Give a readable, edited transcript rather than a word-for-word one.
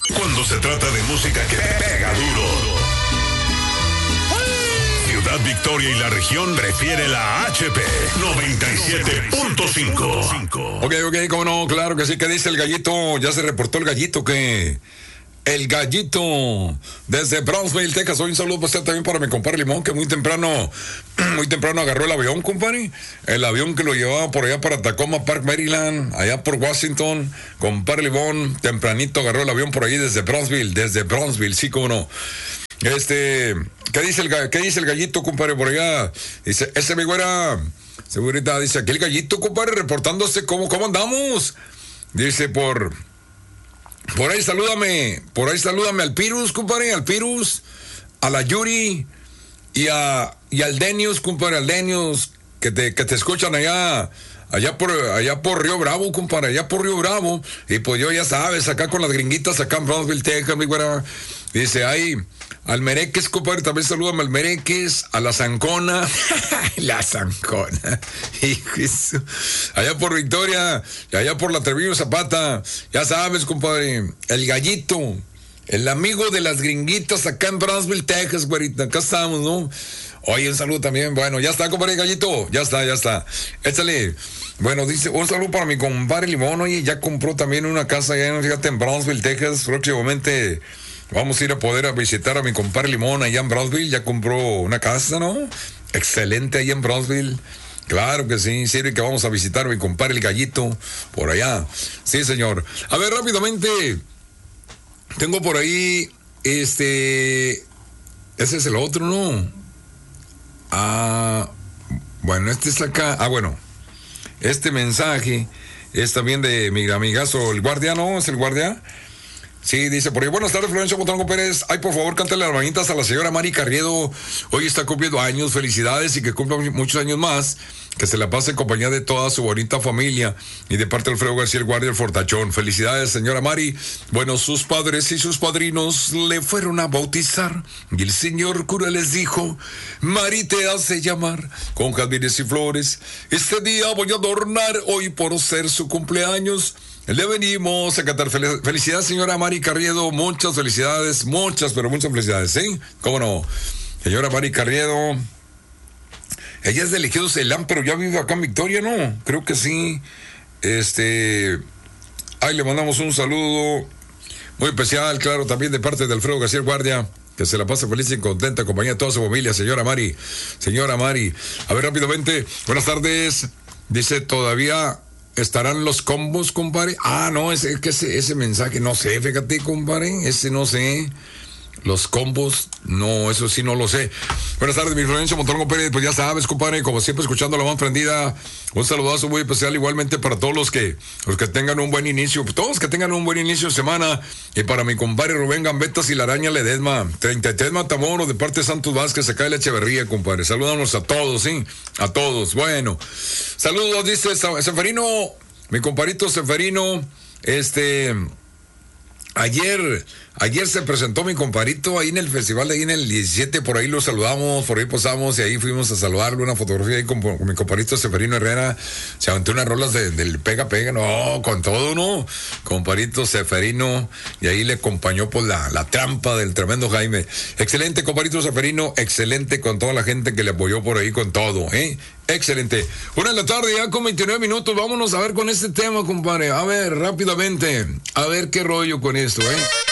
Cuando se trata de música que pega duro, Ciudad Victoria y la región prefiere la HP 97.5. Ok, cómo no, claro que sí. ¿Qué dice el gallito? Ya se reportó el gallito que... El gallito desde Brownsville, Texas. Hoy un saludo especial también para mi compadre Limón, que muy temprano agarró el avión, compadre. El avión que lo llevaba por allá para Tacoma Park, Maryland, allá por Washington. Compadre Limón, tempranito agarró el avión por ahí desde Brownsville, sí, cómo no. ¿Qué dice el gallito, compadre, por allá? Dice, ese mi güera, seguridad, dice, aquí el gallito, compadre, reportándose, ¿cómo andamos? Dice, por ahí salúdame al Pirus, compadre, a la Yuri y al Denius, compadre, al Denius, que te escuchan allá por Río Bravo, compadre, allá por Río Bravo. Y pues yo, ya sabes, acá con las gringuitas, acá en Brownsville, Texas, mi güera. Dice, ahí, al Mereques, compadre, también salúdame al Mereques, a la Zancona, la Zancona, hijo eso. Allá por Victoria, allá por la Treviño Zapata, ya sabes, compadre, el gallito, el amigo de las gringuitas acá en Brownsville, Texas, güerita, acá estamos, ¿no? Oye, un saludo también, bueno, ya está, compadre, gallito, ya está, échale. Bueno, dice, un saludo para mi compadre Limón, oye, ya compró también una casa allá, fíjate, en Brownsville, Texas, próximamente. Vamos a ir a visitar a mi compadre Limón allá en Brownsville. Ya compró una casa, ¿no? Excelente ahí en Brownsville. Claro que sí, sirve que vamos a visitar a mi compadre el gallito por allá. Sí, señor. A ver, rápidamente. Tengo por ahí, ese es el otro, ¿no? Bueno, este está acá. Bueno, este mensaje es también de mi amigazo, el guardia, ¿no? ¿Es el guardia? Sí, dice por ahí, buenas tardes, Florencio Montalvo Pérez. Ay, por favor, cántale las mañanitas a la señora Mari Carriedo. Hoy está cumpliendo años, felicidades y que cumpla muchos años más. Que se la pase en compañía de toda su bonita familia. Y de parte de Alfredo García, el guardia del Fortachón. Felicidades, señora Mari. Bueno, sus padres y sus padrinos le fueron a bautizar. Y el señor cura les dijo, Mari te hace llamar con jazmines y flores. Este día voy a adornar hoy por ser su cumpleaños. Le venimos a cantar. Felicidades, señora Mari Carriedo. Muchas felicidades, muchas felicidades, ¿sí? ¿Cómo no? Señora Mari Carriedo. Ella es de Elegido Celán, pero ya vive acá en Victoria, ¿no? Creo que sí. Ahí le mandamos un saludo muy especial, claro, también de parte de Alfredo García Guardia. Que se la pase feliz y contenta, en compañía de toda su familia, señora Mari. Señora Mari. A ver, rápidamente. Buenas tardes. Dice, todavía... ¿estarán los combos, compadre? No, ese mensaje, no sé, fíjate, compadre, ese no sé. Los combos, no, eso sí no lo sé. Buenas tardes, mi Florencio Montalvo Pérez, pues ya sabes, compadre, como siempre, escuchando la más prendida. Un saludazo muy especial, igualmente para todos los que tengan un buen inicio, todos que tengan un buen inicio de semana. Y para mi compadre Rubén Gambetas y la Araña Ledesma, 33 Matamoros, de parte de Santos Vázquez, acá de la Echeverría, compadre. Saludamos a todos, ¿sí? A todos, bueno. Saludos, dice Seferino, mi compadrito Seferino, Ayer se presentó mi compadrito ahí en el festival, ahí en el 17, por ahí lo saludamos, por ahí posamos y ahí fuimos a saludarlo, una fotografía ahí con mi compadrito Seferino Herrera, se aventó unas rolas del pega, no, con todo, ¿no? Compadrito Seferino, y ahí le acompañó pues la trampa del tremendo Jaime. Excelente, compadrito Seferino, excelente con toda la gente que le apoyó por ahí con todo, ¿eh? Excelente. 1 de la tarde, ya con 29 minutos, vámonos a ver con este tema, compadre, a ver, rápidamente, a ver qué rollo con esto, ¿eh?